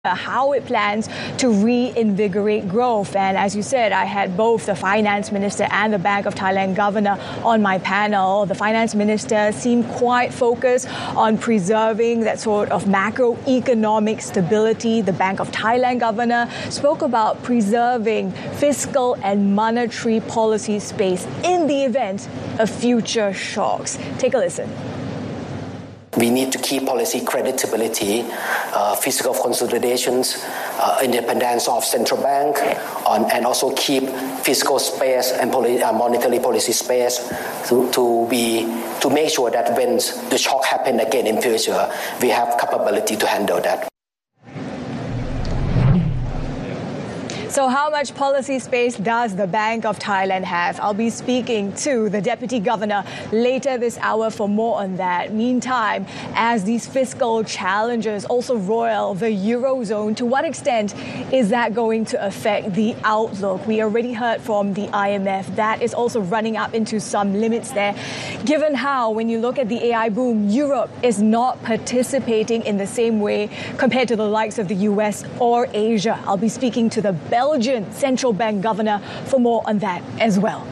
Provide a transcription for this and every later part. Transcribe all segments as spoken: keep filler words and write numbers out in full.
how it plans to reinvigorate growth. And as you said, I had both the finance minister and the Bank of Thailand governor on my panel. The finance minister seemed quite focused on preserving that sort of macroeconomic stability. The Bank of Thailand governor spoke about preserving fiscal and monetary policy space in the event of future shocks. Take a listen. We need to keep policy credibility, uh, fiscal consolidations, uh, independence of central bank, on, and also keep fiscal space and poli- uh, monetary policy space to, to be to make sure that when the shock happen again in future, we have capability to handle that. So how much policy space does the Bank of Thailand have? I'll be speaking to the Deputy Governor later this hour for more on that. Meantime, as these fiscal challenges also roil the Eurozone, to what extent is that going to affect the outlook? We already heard from the I M F that is also running up into some limits there. Given how, when you look at the A I boom, Europe is not participating in the same way compared to the likes of the U S or Asia. I'll be speaking to the Belgian Central Bank Governor for more on that as well.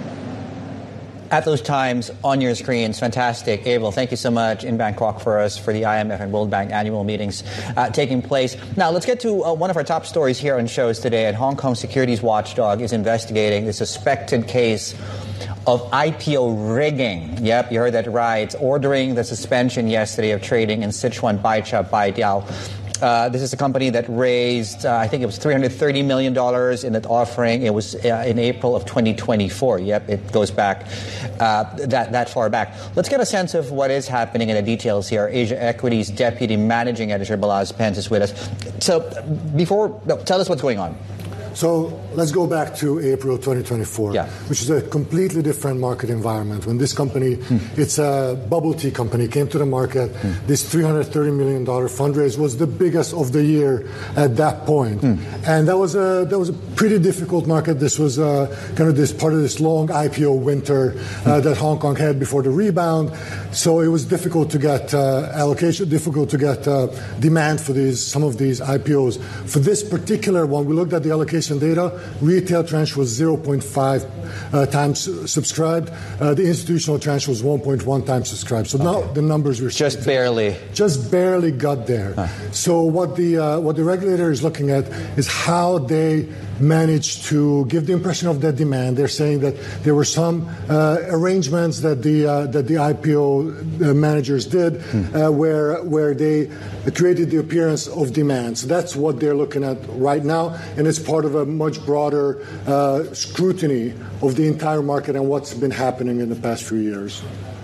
At those times on your screens, fantastic. Abel, thank you so much in Bangkok for us for the I M F and World Bank annual meetings uh, taking place. Now, let's get to uh, one of our top stories here on shows today. And Hong Kong securities watchdog is investigating the suspected case of I P O rigging. Yep, you heard that right. It's ordering the suspension yesterday of trading in Sichuan Baicha Baidiao. Uh, this is a company that raised, uh, I think it was three hundred thirty million dollars in that offering. It was uh, in April of twenty twenty-four. Yep, it goes back uh, that, that far back. Let's get a sense of what is happening in the details here. Asia Equities Deputy Managing Editor Balazs Pence is with us. So before, no, tell us what's going on. So let's go back to April twenty twenty-four, yeah. which is a completely different market environment. When this company, mm. it's a bubble tea company, came to the market, mm. this three hundred thirty million dollars fundraise was the biggest of the year at that point. Mm. And that was a that was a pretty difficult market. This was uh, kind of this part of this long I P O winter uh, mm. that Hong Kong had before the rebound. So it was difficult to get uh, allocation, difficult to get uh, demand for these some of these I P Os. For this particular one, we looked at the allocation data. Retail tranche was zero point five uh, times subscribed. Uh, the institutional tranche was one point one times subscribed. So okay. now the numbers we're just barely, just barely got there. Huh. So what the uh, what the regulator is looking at is how they managed to give the impression of that demand. They're saying that there were some uh, arrangements that the uh, that the I P O uh, managers did hmm. uh, where where they created the appearance of demand. So that's what they're looking at right now, and it's part of a much broader uh, scrutiny of the entire market and what's been happening in the past few years.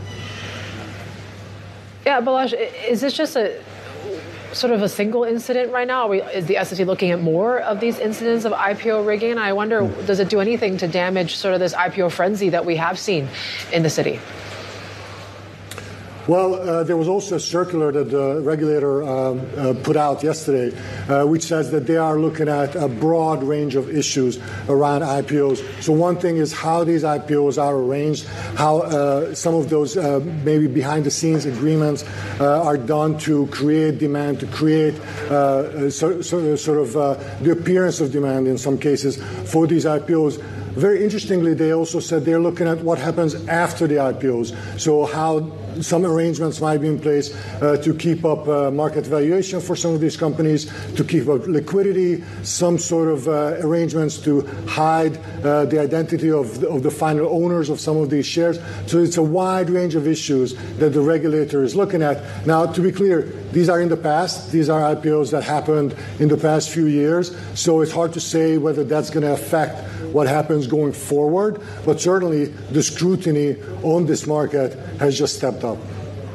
Yeah, Balazs, is this just a sort of a single incident right now? Are we, is the S E C looking at more of these incidents of I P O rigging? And I wonder, mm. does it do anything to damage sort of this I P O frenzy that we have seen in the city? Well, uh, there was also a circular that the regulator um, uh, put out yesterday, uh, which says that they are looking at a broad range of issues around I P Os. So one thing is how these I P Os are arranged, how uh, some of those uh, maybe behind-the-scenes agreements uh, are done to create demand, to create uh, so, so, sort of uh, the appearance of demand in some cases for these I P Os. Very interestingly, they also said they're looking at what happens after the I P Os. So how some arrangements might be in place uh, to keep up uh, market valuation for some of these companies, to keep up liquidity, some sort of uh, arrangements to hide uh, the identity of the, of the final owners of some of these shares. So it's a wide range of issues that the regulator is looking at. Now, to be clear, these are in the past. These are I P Os that happened in the past few years. So it's hard to say whether that's going to affect what happens going forward, but certainly the scrutiny on this market has just stepped up.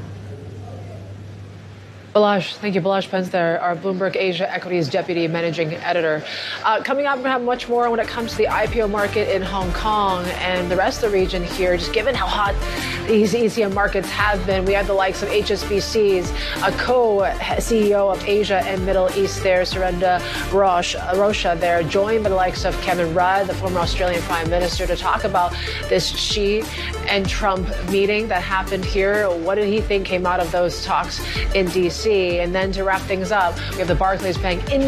Balazs, thank you. Balazs Pence there, our Bloomberg Asia Equities Deputy Managing Editor. Uh, coming up, we're going to have much more when it comes to the I P O market in Hong Kong and the rest of the region here. Just given how hot these E C M markets have been, we have the likes of H S B C's a co-C E O of Asia and Middle East there, Surendra Rocha there, joined by the likes of Kevin Rudd, the former Australian Prime Minister, to talk about this Xi and Trump meeting that happened here. What did he think came out of those talks in D C? And then to wrap things up, we have the Barclays Bank in